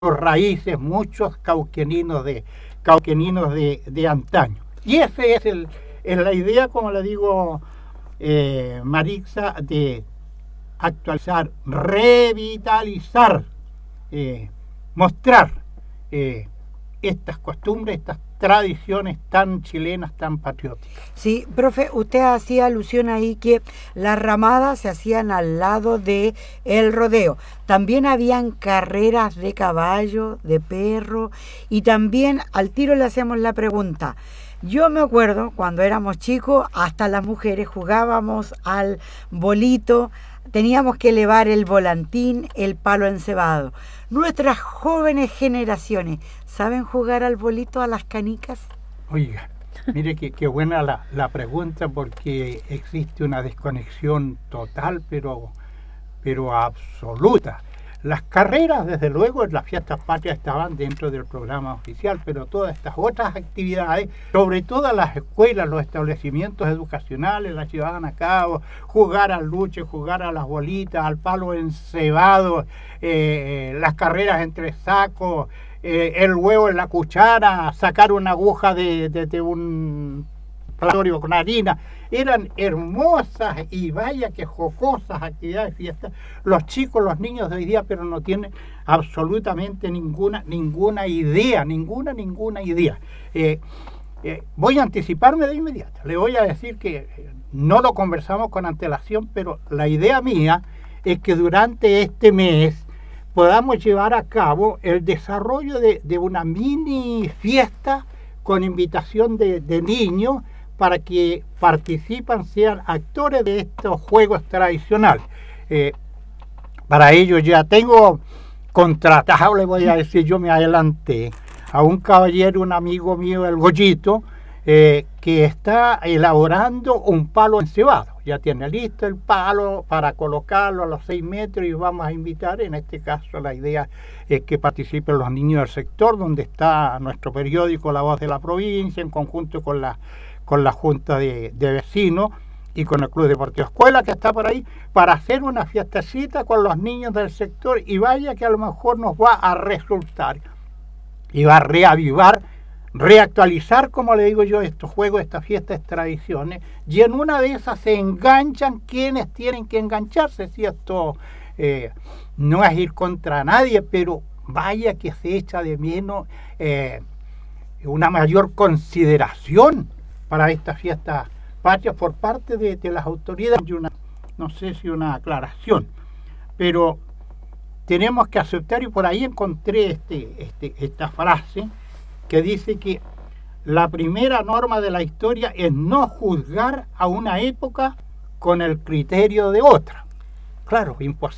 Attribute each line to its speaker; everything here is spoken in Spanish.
Speaker 1: raíces, muchos cauqueninos de antaño. Y esa es la idea, como le digo, Marixa, de actualizar, revitalizar, mostrar estas costumbres, estas tradiciones tan chilenas, tan patrióticas.
Speaker 2: Sí, profe, usted hacía alusión ahí que las ramadas se hacían al lado de el rodeo. También habían carreras de caballo, de perro, y también al tiro le hacemos la pregunta. Yo me acuerdo cuando éramos chicos, hasta las mujeres jugábamos al bolito, teníamos que elevar el volantín, el palo encebado. Nuestras jóvenes generaciones, ¿saben jugar al bolito, a las canicas?
Speaker 1: Oiga, mire qué buena la pregunta, porque existe una desconexión total, pero absoluta. Las carreras, desde luego, en las fiestas patrias estaban dentro del programa oficial, pero todas estas otras actividades, sobre todo las escuelas, los establecimientos educacionales, las llevaban a cabo, jugar al luche, jugar a las bolitas, al palo encebado, las carreras entre sacos, el huevo en la cuchara, sacar una aguja de un platorio con harina. Eran hermosas y vaya que jocosas actividades, fiestas. Los chicos, los niños de hoy día, pero no tienen absolutamente ninguna idea, ninguna idea. Voy a anticiparme de inmediato. Le voy a decir que no lo conversamos con antelación, pero la idea mía es que durante este mes podamos llevar a cabo el desarrollo de una mini fiesta con invitación de niños, para que participan, sean actores de estos juegos tradicionales. Para ello ya tengo contratado, le voy a decir, yo me adelanté, a un caballero, un amigo mío, el Goyito, que está elaborando un palo encebado. Ya tiene listo el palo para colocarlo a los 6 metros y vamos a invitar, en este caso la idea es que participen los niños del sector, donde está nuestro periódico La Voz de la Provincia, en conjunto con la Junta de Vecinos y con el Club Deportivo Escuela, que está por ahí, para hacer una fiestecita con los niños del sector, y vaya que a lo mejor nos va a resultar y va a reavivar, reactualizar, como le digo yo, estos juegos, estas fiestas, tradiciones, y en una de esas se enganchan quienes tienen que engancharse. Si esto no es ir contra nadie, pero vaya que se echa de menos una mayor consideración para estas fiestas patrias por parte de las autoridades. No sé si una aclaración, pero tenemos que aceptar, y por ahí encontré esta frase que dice que la primera norma de la historia es no juzgar a una época con el criterio de otra. Claro, imposible.